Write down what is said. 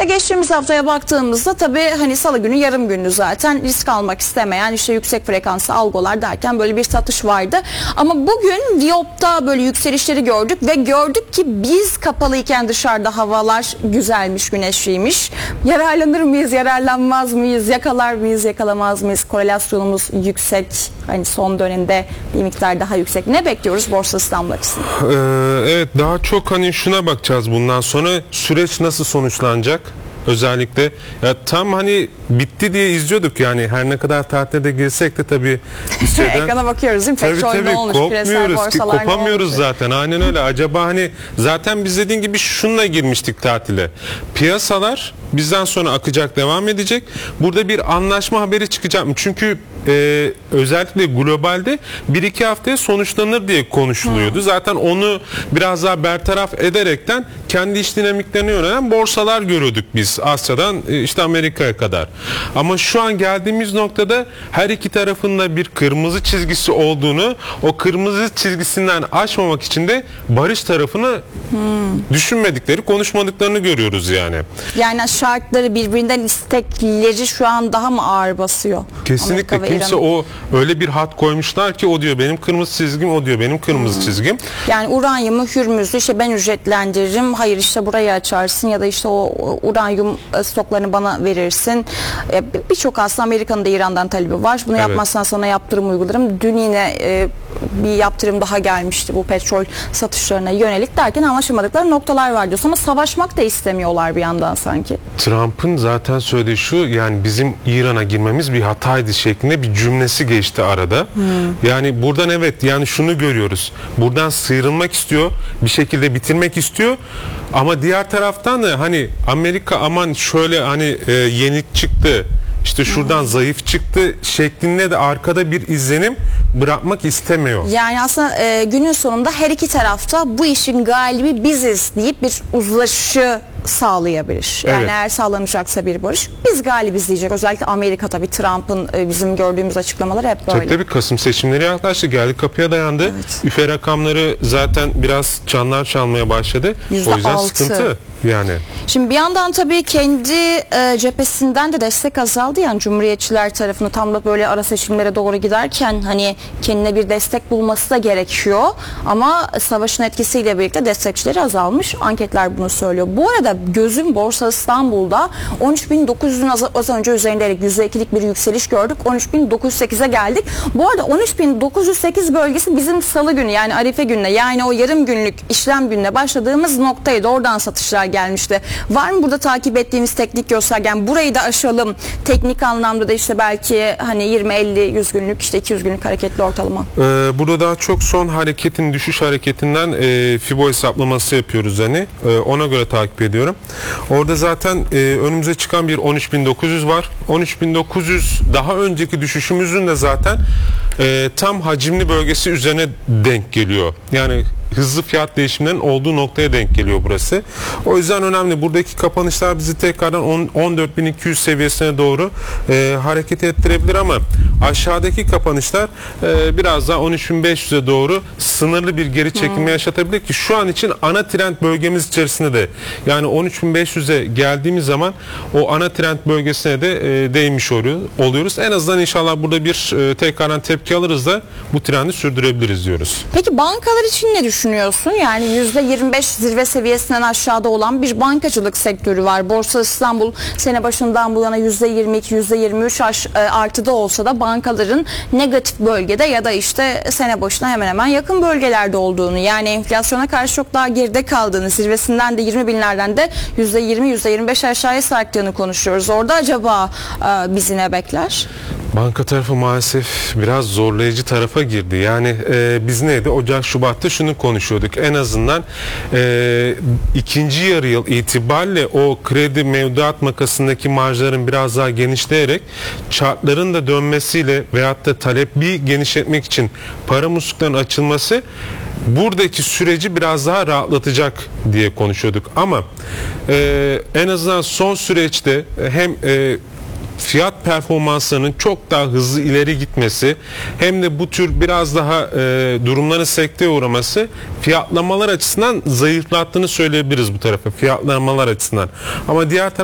Geçtiğimiz haftaya baktığımızda tabii hani salı günü yarım gündü zaten, risk almak istemeyen işte yüksek frekanslı algolar derken böyle bir satış vardı. Ama bugün Viyop'ta böyle yükselişleri gördük ve gördük ki biz kapalıyken dışarıda havalar güzelmiş, güneşliymiş. Yararlanır mıyız, yararlanmaz mıyız, yakalar mıyız, yakalamaz mıyız? Korelasyonumuz yüksek. Hani son dönemde bir miktar daha yüksek. Ne bekliyoruz Borsa İstanbul açısından? Evet, daha çok hani şuna bakacağız bundan sonra, süreç nasıl sonuçlanacak? Özellikle ya tam hani bitti diye izliyorduk yani, her ne kadar tatilde girsek de tabii ekrana bakıyoruz değil mi? Petrol ne olmuş, kopmuyoruz ki, kopamıyoruz zaten, aynen öyle. Acaba hani zaten biz dediğin gibi şununla girmiştik tatile. Piyasalar bizden sonra akacak, devam edecek. Burada bir anlaşma haberi çıkacak mı? Çünkü özellikle globalde 1-2 haftaya sonuçlanır diye konuşuluyordu. Zaten onu biraz daha bertaraf ederekten kendi iş dinamiklerine yönelen borsalar görüyorduk biz, Asya'dan işte Amerika'ya kadar. Ama şu an geldiğimiz noktada her iki tarafında bir kırmızı çizgisi olduğunu, o kırmızı çizgisinden aşmamak için de barış tarafını düşünmedikleri, konuşmadıklarını görüyoruz yani. Yani şartları birbirinden istekleri şu an daha mı ağır basıyor? Kesinlikle. Kimse o öyle bir hat koymuşlar ki o diyor benim kırmızı çizgim, o diyor benim kırmızı çizgim. Yani uranyumu, hürmüzü işte ben ücretlendiririm. Hayır işte burayı açarsın ya da işte o uranyum stoklarını bana verirsin. Birçok aslında Amerika'nın da İran'dan talebi var. Bunu yapmazsan sana yaptırım uygularım. Dün yine bir yaptırım daha gelmişti bu petrol satışlarına yönelik derken anlaşamadıkları noktalar var diyorsun ama savaşmak da istemiyorlar bir yandan sanki. Trump'ın zaten söylediği şu, yani bizim İran'a girmemiz bir hataydı şeklinde bir cümlesi geçti arada. Yani buradan evet, yani şunu görüyoruz. Buradan sıyrılmak istiyor, bir şekilde bitirmek istiyor. Ama diğer taraftan da hani Amerika aman şöyle hani yenik çıktı, İşte şuradan zayıf çıktı şeklinde de arkada bir izlenim bırakmak istemiyor. Yani aslında günün sonunda her iki tarafta bu işin galibi biziz deyip bir uzlaşı sağlayabilir. Yani eğer sağlanacaksa bir barış, biz galibiz diyecek. Özellikle Amerika tabii, Trump'ın bizim gördüğümüz açıklamaları hep böyle. Tabii Kasım seçimleri yaklaştı, geldi kapıya dayandı. Üfe rakamları zaten biraz çanlar çalmaya başladı. %6. O yüzden sıkıntı yani. Şimdi bir yandan tabii kendi cephesinden de destek azaldı. Yani Cumhuriyetçiler tarafını tam da böyle ara seçimlere doğru giderken hani kendine bir destek bulması da gerekiyor. Ama savaşın etkisiyle birlikte destekçileri azalmış. Anketler bunu söylüyor. Bu arada gözüm Borsa İstanbul'da 13.900'ün az önce üzerindeydik. %2'lik bir yükseliş gördük. 13.908'e geldik. Bu arada 13.908 bölgesi bizim salı günü yani Arife gününe, yani o yarım günlük işlem gününe başladığımız noktaydı. Oradan satışlar gelmişti. Var mı burada takip ettiğimiz teknik göstergen? Burayı da aşalım. Teknik anlamda da işte belki hani 20, 50, 100 günlük işte 200 günlük hareketli ortalama. Burada daha çok son hareketin, düşüş hareketinden Fibo hesaplaması yapıyoruz hani. Ona göre takip ediyorum. Orada zaten önümüze çıkan bir 13.900 var. 13.900 daha önceki düşüşümüzün de zaten tam hacimli bölgesi üzerine denk geliyor. Yani hızlı fiyat değişimlerinin olduğu noktaya denk geliyor burası. O yüzden önemli. Buradaki kapanışlar bizi tekrardan 14.200 seviyesine doğru hareket ettirebilir ama aşağıdaki kapanışlar biraz daha 13.500'e doğru sınırlı bir geri çekilme yaşatabilir ki şu an için ana trend bölgemiz içerisinde de, yani 13.500'e geldiğimiz zaman o ana trend bölgesine de değmiş oluyoruz. En azından inşallah burada bir tekrardan tepki alırız da bu trendi sürdürebiliriz diyoruz. Peki bankalar için ne düşünüyorsun? Yani %25 zirve seviyesinden aşağıda olan bir bankacılık sektörü var. Borsa İstanbul sene başından bu yana %22, %23 artıda olsa da bankaların negatif bölgede ya da işte sene başına hemen hemen yakın bölgelerde olduğunu, yani enflasyona karşı çok daha geride kaldığını, zirvesinden de 20 binlerden de %20, %25 aşağıya sarktığını konuşuyoruz. Orada acaba bizi ne bekler? Banka tarafı maalesef biraz zorlayıcı tarafa girdi. Yani biz neydi? Ocak, Şubat'ta şunu konuşuyorduk. En azından ikinci yarı yıl itibariyle o kredi mevduat makasındaki marjların biraz daha genişleyerek çarkların da dönmesiyle veyahut da talebi genişletmek için para musluklarının açılması buradaki süreci biraz daha rahatlatacak diye konuşuyorduk. Ama en azından son süreçte hem fiyat performanslarının çok daha hızlı ileri gitmesi hem de bu tür biraz daha durumların sekteye uğraması fiyatlamalar açısından zayıflattığını söyleyebiliriz bu tarafa, fiyatlamalar açısından. Ama diğer